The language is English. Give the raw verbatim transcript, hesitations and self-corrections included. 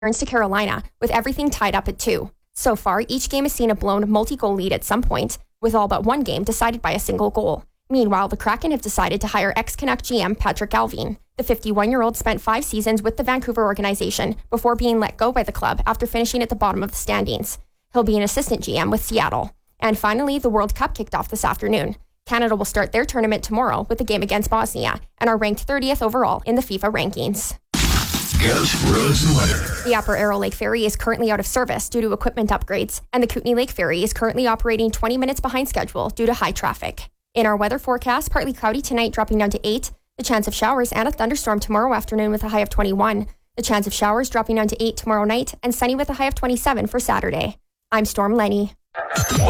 turns to Carolina, with everything tied up at two. So far, each game has seen a blown multi-goal lead at some point, with all but one game decided by a single goal. Meanwhile, the Kraken have decided to hire ex-Canuck G M Patrick Galvin. The fifty-one-year-old spent five seasons with the Vancouver organization before being let go by the club after finishing at the bottom of the standings. He'll be an assistant G M with Seattle. And finally, the World Cup kicked off this afternoon. Canada will start their tournament tomorrow with a game against Bosnia and are ranked thirtieth overall in the FIFA rankings. Scout Roads and Weather. The Upper Arrow Lake Ferry is currently out of service due to equipment upgrades, and the Kootenay Lake Ferry is currently operating twenty minutes behind schedule due to high traffic. In our weather forecast, partly cloudy tonight, dropping down to eight. The chance of showers and a thunderstorm tomorrow afternoon with a high of twenty-one. The chance of showers dropping down to eight tomorrow night, and sunny with a high of twenty-seven for Saturday. I'm Storm Lenny.